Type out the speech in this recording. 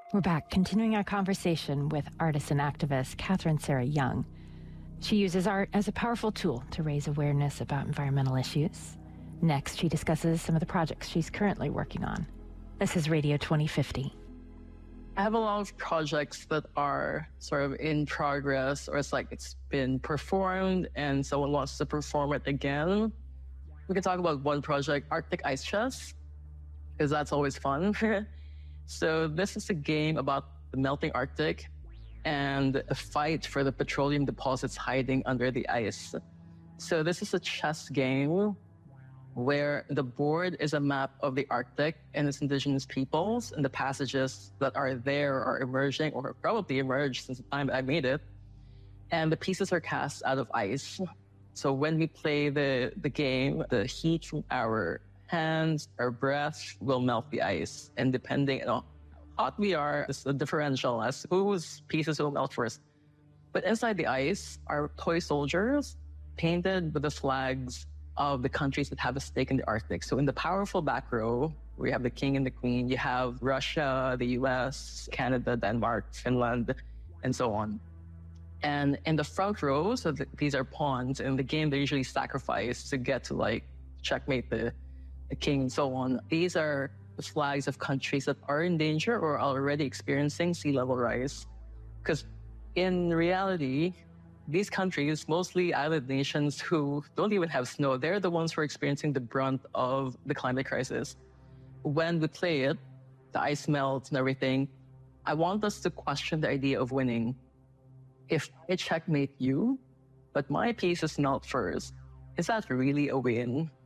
We're back, continuing our conversation with artist and activist Catherine Sarah Young. She uses art as a powerful tool to raise awareness about environmental issues. Next, she discusses some of the projects she's currently working on. This is Radio 2050. I have a lot of projects that are sort of in progress, or it's like it's been performed and someone wants to perform it again. We can talk about one project, Arctic Ice Chess, because that's always fun. So this is a game about the melting Arctic and a fight for the petroleum deposits hiding under the ice. So this is a chess game where the board is a map of the Arctic and its indigenous peoples, and the passages that are there are emerging or probably emerged since the time I made it. And the pieces are cast out of ice. So when we play the game, the heat from our hands, our breath will melt the ice. And depending on how hot we are, it's a differential as to whose pieces will melt first. But inside the ice are toy soldiers painted with the flags of the countries that have a stake in the Arctic. So in the powerful back row, we have the king and the queen. You have Russia, the US, Canada, Denmark, Finland, and so on. And in the front row, so these are pawns. In the game, they usually sacrifice to get to like checkmate the king and so on. These are the flags of countries that are in danger or are already experiencing sea level rise. Because in reality, these countries, mostly island nations who don't even have snow, they're the ones who are experiencing the brunt of the climate crisis. When we play it, the ice melts and everything. I want us to question the idea of winning. If I checkmate you, but my piece is melt first, is that really a win?